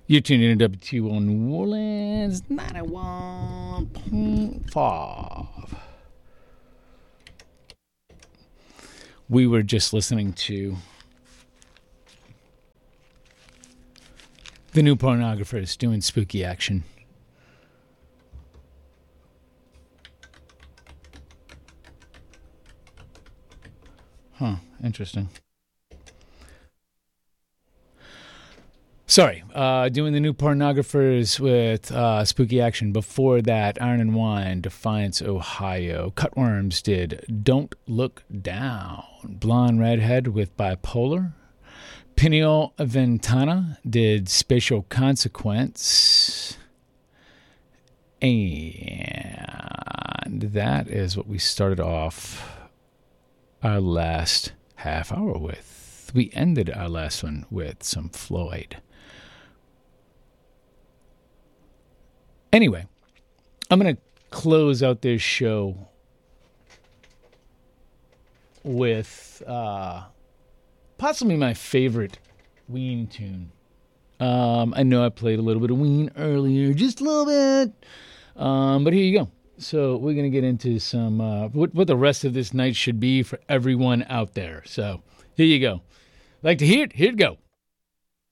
You're tuned in to WTO New Orleans 91.5. We were just listening to the New Pornographers doing spooky action. Huh, interesting. Sorry, doing the New Pornographers with Spooky Action. Before that, Iron and Wine, Defiance, Ohio. Cutworms did Don't Look Down. Blonde Redhead with Bipolar. Pineal Ventana did Spatial Consequence. And that is what we started off our last half hour with. We ended our last one with some Floyd. Anyway, I'm going to close out this show with possibly my favorite Ween tune. I know I played a little bit of Ween earlier, just a little bit, but here you go. So we're going to get into some what the rest of this night should be for everyone out there. So here you go. Like to hear it? Here it go.